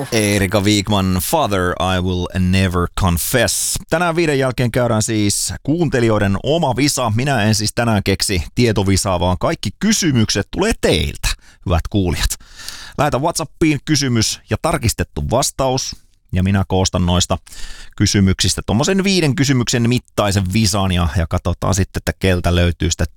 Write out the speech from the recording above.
Show. Erika Wigman, Father, I Will Never Confess. Tänään 5 jälkeen käydään siis kuuntelijoiden oma visa. Minä en siis tänään keksi tietovisaa, vaan kaikki kysymykset tulee teiltä, hyvät kuulijat. Lähetä WhatsAppiin kysymys ja tarkistettu vastaus. Ja minä koostan noista kysymyksistä tuommoisen 5 kysymyksen mittaisen visan ja katsotaan sitten, että keltä löytyy sitä